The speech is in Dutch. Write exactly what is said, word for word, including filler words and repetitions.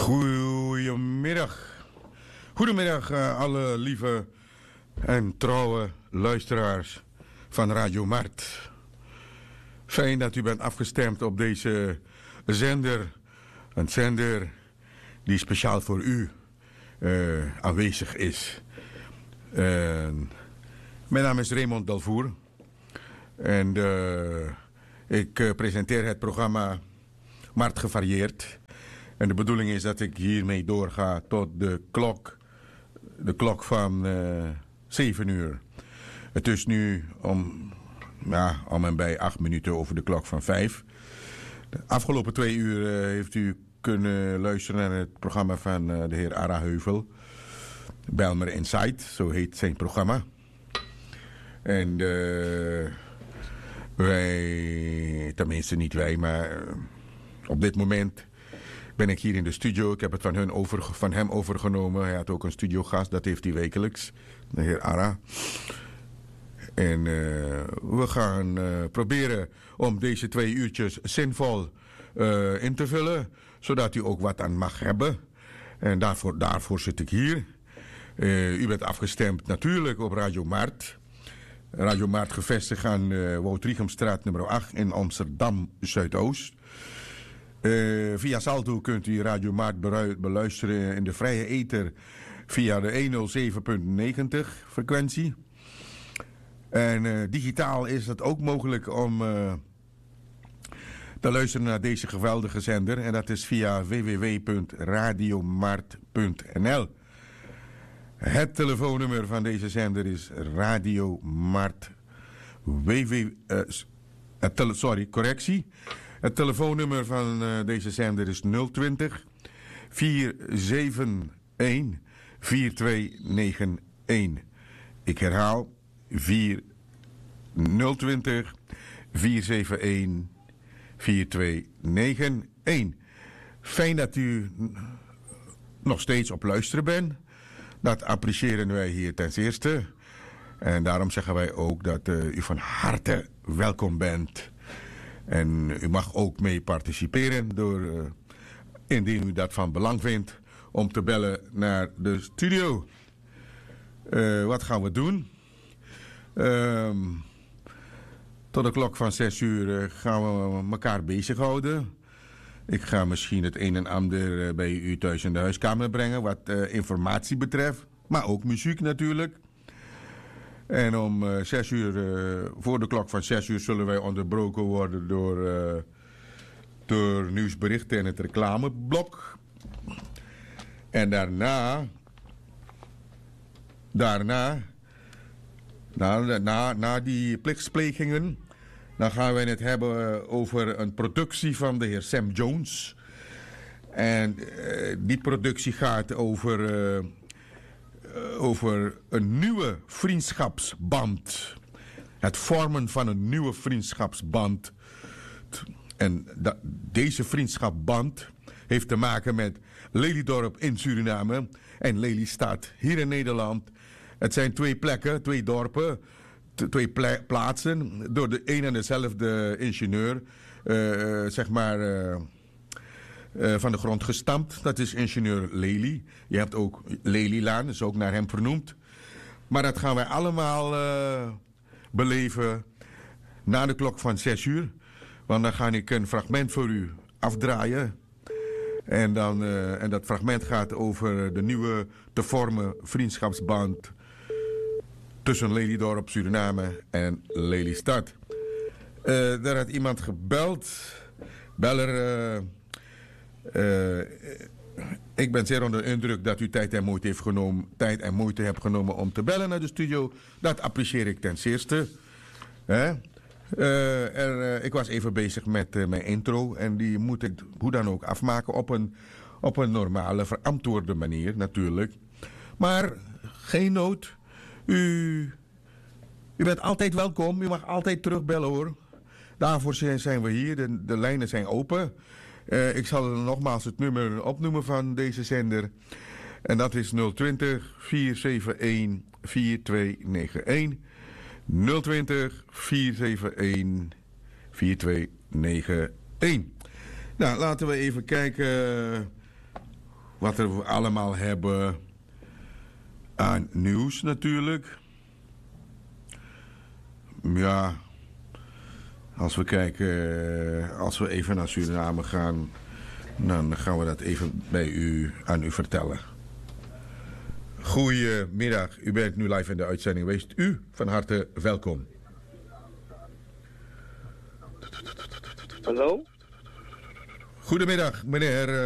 Goedemiddag. Goedemiddag uh, alle lieve en trouwe luisteraars van Radio Mart. Fijn dat u bent afgestemd op deze zender. Een zender die speciaal voor u uh, aanwezig is. Uh, mijn naam is Raymond Delvoer. En uh, ik uh, presenteer het programma Mart Gevarieerd. En de bedoeling is dat ik hiermee doorga tot de klok, de klok van uh, zeven uur. Het is nu om, ja, om en bij acht minuten over de klok van vijf. De afgelopen twee uur uh, heeft u kunnen luisteren naar het programma van uh, de heer Ara Heuvel. Bijlmer Insight, zo heet zijn programma. En uh, wij, tenminste niet wij, maar uh, op dit moment ben ik hier in de studio. Ik heb het van, hun over, van hem overgenomen. Hij had ook een studiogast, dat heeft hij wekelijks. De heer Ara. En uh, we gaan uh, proberen om deze twee uurtjes zinvol uh, in te vullen. Zodat u ook wat aan mag hebben. En daarvoor, daarvoor zit ik hier. Uh, u bent afgestemd natuurlijk op Radio Mart. Radio Mart gevestigd aan uh, Wout-Riechenstraat nummer acht in Amsterdam Zuidoost. Uh, via Salto kunt u Radio Mart beluisteren in de vrije ether via de honderdzeven komma negentig frequentie. En uh, digitaal is het ook mogelijk om uh, te luisteren naar deze geweldige zender. En dat is via w w w punt radiomart punt n l. Het telefoonnummer van deze zender is Radio Mart. W W, uh, tele, sorry, correctie. Het telefoonnummer van uh, deze zender is nul twintig, vier zeven een, vier twee negen een. Ik herhaal nul twintig, vier zeven een, vier twee negen een. Fijn dat u nog steeds op luisteren bent. Dat appreciëren wij hier ten eerste. En daarom zeggen wij ook dat uh, u van harte welkom bent. En u mag ook mee participeren door, uh, indien u dat van belang vindt, om te bellen naar de studio. Uh, wat gaan we doen? Uh, tot de klok van zes uur uh, gaan we elkaar bezighouden. Ik ga misschien het een en ander uh, bij u thuis in de huiskamer brengen, wat uh, informatie betreft. Maar ook muziek natuurlijk. En om uh, zes uur, uh, voor de klok van zes uur zullen wij onderbroken worden door, uh, door nieuwsberichten en het reclameblok. En daarna, daarna, na, na, na die plichtsplegingen, dan gaan wij het hebben over een productie van de heer Sam Jones. En uh, die productie gaat over... Uh, over een nieuwe vriendschapsband. Het vormen van een nieuwe vriendschapsband. En da- deze vriendschapsband heeft te maken met Lelydorp in Suriname en Lelystad hier in Nederland. Het zijn twee plekken, twee dorpen, t- twee ple- plaatsen door de een en dezelfde ingenieur, uh, zeg maar... Uh, Uh, van de grond gestampt. Dat is ingenieur Lely. Je hebt ook Lelylaan, dat is ook naar hem vernoemd. Maar dat gaan wij allemaal uh, beleven na de klok van zes uur. Want dan ga ik een fragment voor u afdraaien. En, dan, uh, en dat fragment gaat over de nieuwe te vormen vriendschapsband tussen Lelydorp, Suriname en Lelystad. Uh, daar had iemand gebeld. Beller... Uh, Uh, ik ben zeer onder de indruk dat u tijd en moeite heeft genomen, tijd en moeite hebt genomen om te bellen naar de studio. Dat apprecieer ik ten zeerste. Hè? Uh, er, uh, ik was even bezig met uh, mijn intro en die moet ik hoe dan ook afmaken op een, op een normale, verantwoorde manier natuurlijk. Maar geen nood. U, u bent altijd welkom. U mag altijd terugbellen hoor. Daarvoor zijn we hier. De, de lijnen zijn open. Uh, ik zal nogmaals het nummer opnoemen van deze zender. En dat is nul twintig, vier zeven een, vier twee negen een. nul twintig, vier zeven een, vier twee negen een. Nou, laten we even kijken wat er we allemaal hebben aan nieuws natuurlijk. Ja, als we kijken, als we even naar Suriname gaan, dan gaan we dat even bij u, aan u vertellen. Goedemiddag, u bent nu live in de uitzending. Wees u van harte welkom. Hallo? Goedemiddag, meneer.